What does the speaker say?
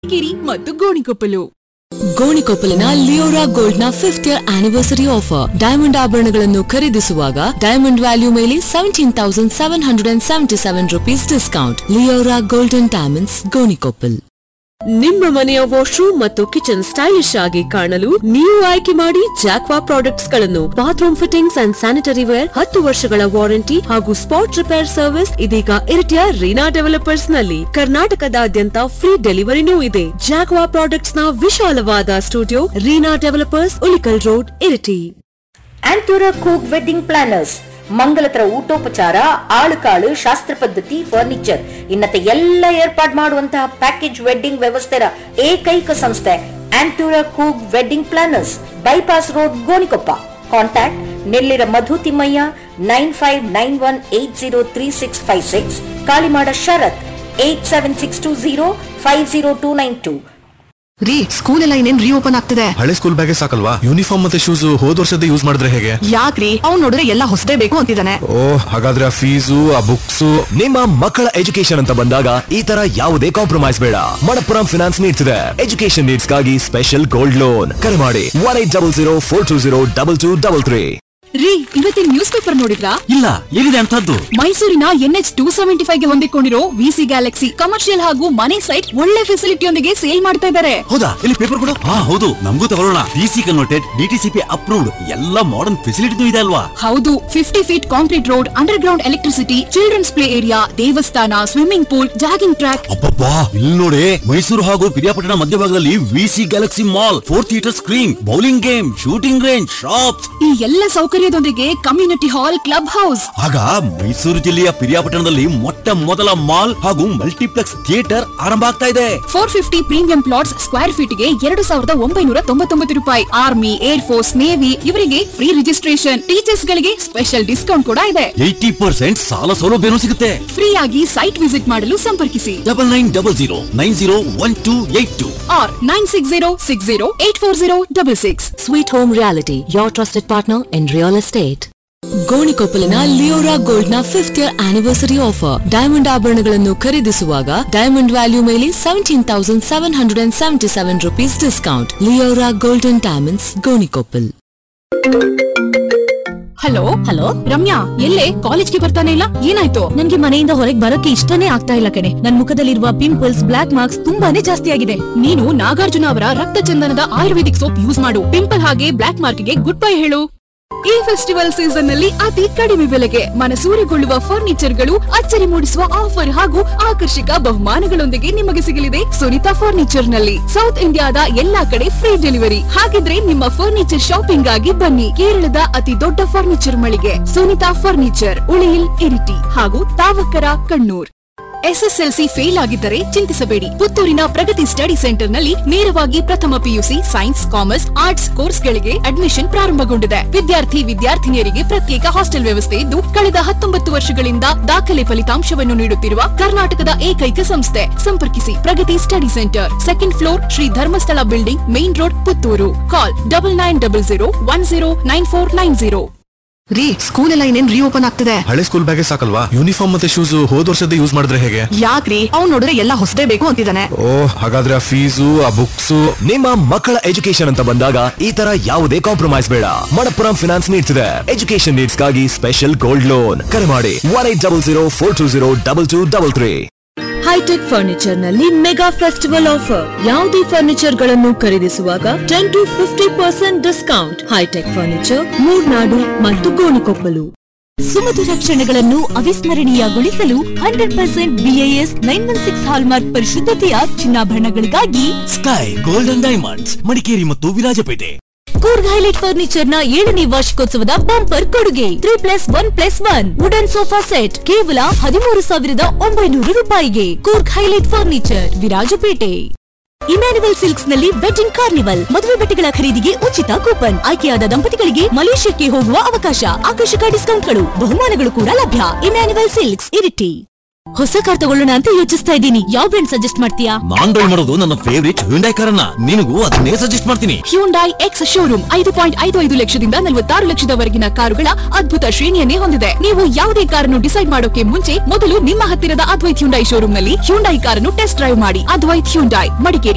ಕಿರಿ ಮತ್ತು Gonikoppal. ಗೋಣಿಕೊಪ್ಪಲಿನ Leora gold ನ 5th year anniversary offer. Diamond ಆಭರಣಗಳನ್ನು ಖರೀದಿಸುವಾಗ ಡೈಮಂಡ್ ವ್ಯಾಲ್ಯೂ ಮೇಲೆ 17,777 rupees discount. Leora golden diamonds, Gonikoppal. ನಿಮ್ಮ ಮನೆಯ ವಾಶ್ರೂಮ್ ಮತ್ತು ಕಿಚನ್ ಸ್ಟೈಲಿಶ್ ಆಗಿ ಕಾಣಲು ನೀವು ಆಯ್ಕೆ ಮಾಡಿ ಜಾಕ್ವಾ ಪ್ರಾಡಕ್ಟ್ಸ್ ಗಳನ್ನು. Bathroom fittings and sanitary wear, 10 ವರ್ಷಗಳ ವಾರಂಟಿ ಹಾಗೂ ಸ್ಪಾಟ್ ರಿಪೇರ್ ಸರ್ವಿಸ್ ಇದೀಗ ಇರಿಟಿಯ ರೀನಾ ಡೆವಲಪರ್ಸ್ ನಲ್ಲಿ. ಕರ್ನಾಟಕದಾದ್ಯಂತ ಫ್ರೀ ಡೆಲಿವರಿನೂ ಇದೆ. ಜಾಕ್ವಾ ಪ್ರಾಡಕ್ಟ್ಸ್ ನ ವಿಶಾಲವಾದ studio, Reena developers, Ulikkal road, Iritty. ಆಂಟೂರ ಕೂಕ್ wedding planners, ಮಂಗಲತರ ಊಟೋಪಚಾರ, ಆಳುಕಾಳು, ಶಾಸ್ತ್ರ ಪದ್ಧತಿ, ಫರ್ನಿಚರ್ ಇನ್ನತೆ ಎಲ್ಲ ಏರ್ಪಾಡು ಮಾಡುವಂತಹ ಪ್ಯಾಕೇಜ್ ವೆಡ್ಡಿಂಗ್ ವ್ಯವಸ್ಥೆಯ ಏಕೈಕ ಸಂಸ್ಥೆ ಆಂಟೂರ ಕೂಕ್ wedding planners, bypass road, Gonikoppa. Contact Nellira ಮಧು ತಿಮ್ಮಯ್ಯ 9591803656, ಕಾಳಿಮಾಡ ಶರತ್ 8762050292. ರೀ, ಸ್ಕೂಲ್ ಎಲ್ಲ ಇನ್ನೇನ್ ರೀಓಪನ್ ಆಗ್ತಿದೆ. ಹಳೆ ಸ್ಕೂಲ್ ಬ್ಯಾಗೇ ಸಾಕಲ್ವಾ? ಯೂನಿಫಾರ್ಮ್ ಮತ್ತೆ ಶೂಸ್ ಹೋದ ವರ್ಷದ ಯೂಸ್ ಮಾಡಿದ್ರೆ ಹೇಗೆ? ಯಾಕ್ರಿ, ಅವ್ನ್ ನೋಡಿದ್ರೆ ಎಲ್ಲ ಹೊಸದೇ ಬೇಕು ಅಂತಿದ್ದಾನೆ. ಓ, ಹಾಗಾದ್ರೆ ಆ ಫೀಸು, ಆ ಬುಕ್ಸ್. ನಿಮ್ಮ ಮಕ್ಕಳ ಎಜುಕೇಶನ್ ಅಂತ ಬಂದಾಗ ಈ ತರ ಯಾವುದೇ ಕಾಂಪ್ರಮೈಸ್ ಬೇಡ. ಮಣಪ್ಪುರಂ ಫಿನಾನ್ಸ್ ನೀಡ್ಸ್ ಇದೆ ಎಜುಕೇಶನ್ ನೀಡ್ಸ್ ಗಾಗಿ ಸ್ಪೆಷಲ್ ಗೋಲ್ಡ್ ಲೋನ್. ಕರೆ ಮಾಡಿ 1800420223. ರೀ, ಇವತ್ತಿನ ನ್ಯೂಸ್ ಪೇಪರ್ ನೋಡಿದ್ರಾ? ಇಲ್ಲ, ಏನಿದೆ ಅಂತದ್ದು? ಮೈಸೂರಿನ NH 275 ಗೆ ಹೊಂದಿಕೊಂಡಿರೋ VC ಗ್ಯಾಲಕ್ಸಿ ಕಮರ್ಷಿಯಲ್ ಹಾಗೂ ಮನೆ ಸೈಟ್ ಒಳ್ಳೆ ಫೆಸಿಲಿಟಿಯೊಂದಿಗೆ ಸೇಲ್ ಮಾಡ್ತಾ ಇದ್ದಾರೆ. ಹೌದಾ? ಇಲ್ಲಿ ಪೇಪರ್ ಕೊಡು. ಹೌದು, ನಮಗೂ ತಗೊಳ್ಳೋಣ. DC ಕನ್ವರ್ಟೆಡ್, DTCP ಅಪ್ರೂವ್ಡ್, ಎಲ್ಲ ಮಾಡರ್ನ್ ಫೆಸಿಲಿಟಿ ಇದೆ ಅಲ್ವಾ? ಹೌದು, 50 feet concrete road, under ground electricity, children's play area, ದೇವಸ್ಥಾನ, ಸ್ವಿಮ್ಮಿಂಗ್ ಪೂಲ್, ಜಾಗಿಂಗ್ ಟ್ರ್ಯಾಕ್. ಅಬ್ಬಬ್ಬಾ, ಇಲ್ಲಿ ನೋಡಿ, ಮೈಸೂರು ಹಾಗೂ ಪಿರಿಯಾಪಟ್ಟಣ ಮಧ್ಯಭಾಗದಲ್ಲಿ VC Galaxy mall, 4 theatre screen, bowling game, shooting range, shops, ಈ ಎಲ್ಲ ಸೌಕರ್ಯದೊಂದಿಗೆ ಕಮ್ಯುನಿಟಿ ಹಾಲ್, ಕ್ಲಬ್ ಹೌಸ್. ಆಗ ಮೈಸೂರು ಜಿಲ್ಲೆಯ ಪಿರಿಯಾಪಟ್ಟಣದಲ್ಲಿ ಮೊಟ್ಟ ಮೊದಲ ಮಾಲ್ ಹಾಗೂ ಮಲ್ಟಿಪ್ಲೆಕ್ಸ್ ಥಿಯೇಟರ್ ಆರಂಭ ಆಗ್ತಾ ಇದೆ. 450 ಪ್ರೀಮಿಯಂ ಪ್ಲಾಟ್ಸ್ ಸ್ಕ್ವೇರ್ ಫೀಟ್ ಗೆ 2,999 ರೂಪಾಯಿ. ಆರ್ಮಿ, ಏರ್ ಫೋರ್ಸ್, ನೇವಿ ಇವರಿಗೆ ಫ್ರೀ ರಿಜಿಸ್ಟ್ರೇಷನ್. ಟೀಚರ್ಸ್ ಗಳಿಗೆ ಸ್ಪೆಷಲ್ ಡಿಸ್ಕೌಂಟ್ ಕೂಡ ಇದೆ. 80% ಸಾಲ ಸೌಲಭ್ಯನೂ ಸಿಗುತ್ತೆ. ಫ್ರೀ ಆಗಿ ಸೈಟ್ ವಿಸಿಟ್ ಮಾಡಲು ಸಂಪರ್ಕಿಸಿ 9900901282 or 9606084066. Sweet home reality, your trusted partner in real estate. ಗೋಣಿಕೊಪ್ಪಲಿನ Leora gold ನ 5th year anniversary offer. Diamond ಆಭರಣಗಳನ್ನು ಖರೀದಿಸುವಾಗ ಡೈಮಂಡ್ ವ್ಯಾಲ್ಯೂ ಮೇಲೆ 17,777 rupees discount. Leora golden diamonds, Gonikoppal. Hello Ramya, ಎಲ್ಲೇ? ಕಾಲೇಜ್ಗೆ ಬರ್ತಾನೆ ಇಲ್ಲ, ಏನಾಯ್ತು? ನನ್ಗೆ ಮನೆಯಿಂದ ಹೊರಗೆ ಬರೋಕೆ ಇಷ್ಟನೇ ಆಗ್ತಾ ಇಲ್ಲ ಕಣೆ. ನನ್ ಮುಖದಲ್ಲಿರುವ ಪಿಂಪಲ್ಸ್, ಬ್ಲಾಕ್ ಮಾರ್ಕ್ಸ್ ತುಂಬಾನೇ ಜಾಸ್ತಿ ಆಗಿದೆ. ನೀನು ನಾಗಾರ್ಜುನ ಅವರ ರಕ್ತ ಚಂದನದ ಆಯುರ್ವೇದಿಕ್ ಸೋಪ್ ಯೂಸ್ ಮಾಡು. ಪಿಂಪಲ್ ಹಾಗೆ ಬ್ಲಾಕ್ ಮಾರ್ಕ್ ಗೆ ಗುಡ್ ಬೈ ಹೇಳು. ಈ ಫೆಸ್ಟಿವಲ್ ಸೀಸನ್ ನಲ್ಲಿ ಅತಿ ಕಡಿಮೆ ಬೆಲೆಗೆ ಮನಸೂರೆಗೊಳ್ಳುವ ಫರ್ನಿಚರ್ ಗಳು, ಅಚ್ಚರಿ ಮೂಡಿಸುವ ಆಫರ್ ಹಾಗೂ ಆಕರ್ಷಕ ಬಹುಮಾನಗಳೊಂದಿಗೆ ನಿಮಗೆ ಸಿಗಲಿದೆ ಸುನಿತಾ ಫರ್ನಿಚರ್ ನಲ್ಲಿ. ಸೌತ್ ಇಂಡಿಯಾದ ಎಲ್ಲಾ ಕಡೆ ಫ್ರೀ ಡೆಲಿವರಿ. ಹಾಗಿದ್ರೆ ನಿಮ್ಮ ಫರ್ನಿಚರ್ ಶಾಪಿಂಗ್ ಆಗಿ ಬನ್ನಿ. ಕೇರಳದ ಅತಿ ದೊಡ್ಡ ಫರ್ನಿಚರ್ ಮಳಿಗೆ ಸುನಿತಾ ಫರ್ನಿಚರ್, ಉಳಿಯಿಲ್, ಇರಿಟಿ ಹಾಗೂ ತಾವಕರ, ಕಣ್ಣೂರ್. SSLC ಫೇಲ್ ಆಗಿದ್ದರೆ ಚಿಂತಿಸಬೇಡಿ. ಪುತ್ತೂರಿನ ಪ್ರಗತಿ ಸ್ಟಡಿ ಸೆಂಟರ್ ನಲ್ಲಿ ನೇರವಾಗಿ ಪ್ರಥಮ PUC science, commerce, arts course ಗಳಿಗೆ ಅಡ್ಮಿಷನ್ ಪ್ರಾರಂಭಗೊಂಡಿದೆ. ವಿದ್ಯಾರ್ಥಿನಿಯರಿಗೆ ಪ್ರತ್ಯೇಕ ಹಾಸ್ಟೆಲ್ ವ್ಯವಸ್ಥೆ ಇದ್ದು, ಕಳೆದ 19 ವರ್ಷಗಳಿಂದ ದಾಖಲೆ ಫಲಿತಾಂಶವನ್ನು ನೀಡುತ್ತಿರುವ ಕರ್ನಾಟಕದ ಏಕೈಕ ಸಂಸ್ಥೆ. ಸಂಪರ್ಕಿಸಿ ಪ್ರಗತಿ study centre, 2nd floor, Shri Dharmasthala building, main road, Puttur. ಕಾಲ್ 9900109490. ರೀ, ಸ್ಕೂಲ್ ಎಲ್ಲ ಇನ್ನೇನ್ ರೀಓಪನ್ ಆಗ್ತಿದೆ. ಹಳೆ ಸ್ಕೂಲ್ ಬ್ಯಾಗೇ ಸಾಕಲ್ವಾ? ಯೂನಿಫಾರ್ಮ್ ಮತ್ತೆ ಶೂಸ್ ಹೋದ ವರ್ಷದ ಯೂಸ್ ಮಾಡಿದ್ರೆ ಹೇಗೆ? ಯಾಕ್ರಿ, ಅವ್ನ್ ನೋಡಿದ್ರೆ ಎಲ್ಲ ಹೊಸದೇ ಬೇಕು ಅಂತಿದ್ದಾನೆ. ಓ, ಹಾಗಾದ್ರೆ ಆ ಫೀಸು, ಆ ಬುಕ್ಸ್. ನಿಮ್ಮ ಮಕ್ಕಳ ಎಜುಕೇಶನ್ ಅಂತ ಬಂದಾಗ ಈ ತರ ಯಾವುದೇ ಕಾಂಪ್ರಮೈಸ್ ಬೇಡ. ಮಣಪ್ಪುರಂ ಫಿನಾನ್ಸ್ ನೀಡ್ಸ್ ಇದೆ ಎಜುಕೇಶನ್ ನೀಡ್ಸ್ ಗಾಗಿ ಸ್ಪೆಷಲ್ ಗೋಲ್ಡ್ ಲೋನ್. ಕರೆ ಮಾಡಿ 1800420223. ಹೈಟೆಕ್ ಫರ್ನಿಚರ್ ನಲ್ಲಿ ಮೆಗಾ ಫೆಸ್ಟಿವಲ್ ಆಫರ್. ಯಾವುದೇ ಫರ್ನಿಚರ್ ಗಳನ್ನು ಖರೀದಿಸುವಾಗ 10 to 50% discount. High tech furniture, Murnad ಮತ್ತು ಗೋಣಿಕೊಪ್ಪಲು. ಸುಮಧುರ ಕ್ಷಣಗಳನ್ನು ಅವಿಸ್ಮರಣೀಯಗೊಳಿಸಲು 100% BIS 916 hallmark ಪರಿಶುದ್ಧತೆಯ ಚಿನ್ನಾಭರಣಗಳಿಗಾಗಿ sky golden diamonds, Madikeri ಮತ್ತು ವಿರಾಜಪೇಟೆ. ಕೂರ್ಗ್ ಹೈಲೈಟ್ ಫರ್ನಿಚರ್ ನ 7ನೇ ವಾರ್ಷಿಕೋತ್ಸವದ ಬಂಪರ್ ಕೊಡುಗೆ 3+1+1 ವುಡನ್ ಸೋಫಾ ಸೆಟ್ ಕೇವಲ 13,900 ರೂಪಾಯಿಗೆ. Coorg highlight furniture, Virajpet. Emmanuel silks ನಲ್ಲಿ ವೆಡ್ಡಿಂಗ್ ಕಾರ್ನಿವಲ್. ಮದುವೆ ಬಟ್ಟೆಗಳ ಖರೀದಿಗೆ ಉಚಿತ ಕೂಪನ್. ಆಯ್ಕೆಯಾದ ದಂಪತಿಗಳಿಗೆ ಮಲೇಷ್ಯಾಕ್ಕೆ ಹೋಗುವ ಅವಕಾಶ. ಆಕರ್ಷಕ ಡಿಸ್ಕೌಂಟ್ಗಳು, ಬಹುಮಾನಗಳು ಕೂಡ ಲಭ್ಯ. Emmanuel silks, Iritty. ಹೊಸ ಕಾರ್ ತಗೊಳ್ಳೋಣ ಅಂತ ಯೋಚಿಸ್ತಾ ಇದ್ದೀನಿ. ಯಾವ ಬ್ರ್ಯಾಂಡ್ ಸಜೆಸ್ಟ್ ಮಾಡ್ತೀಯಾ? ನಾನ್ ಡ್ರೈವ್ ಮಾಡೋದು ನನ್ನ ಫೇವರಿಟ್ ಹ್ಯುಂಡೈ ಕಾರನ್ನ. ನಿನಗೂ ಅದನ್ನೇ ಸಜೆಸ್ಟ್ ಮಾಡ್ತೀನಿ. ಹ್ಯುಂಡೈ ಎಕ್ಸ್ ಶೋರೂಮ್ 5.55 ಲಕ್ಷದಿಂದ 46 ಲಕ್ಷದವರೆಗಿನ ಕಾರುಗಳ ಅದ್ಭುತ ಶ್ರೇಣಿಯನ್ನೇ ಹೊಂದಿದೆ. ನೀವು ಯಾವುದೇ ಕಾರನ್ನು ಡಿಸೈಡ್ ಮಾಡೋಕೆ ಮುಂಚೆ ಮೊದಲು ನಿಮ್ಮ ಹತ್ತಿರದ ಅದ್ವೈತ್ ಹ್ಯುಂಡೈ ಶೋರೂಮ್ ನಲ್ಲಿ ಹ್ಯುಂಡೈ ಕಾರನ್ನು ಟೆಸ್ಟ್ ಡ್ರೈವ್ ಮಾಡಿ. ಅದ್ವೈತ್ ಹ್ಯುಂಡೈ, ಮಡಿಕೇರಿ.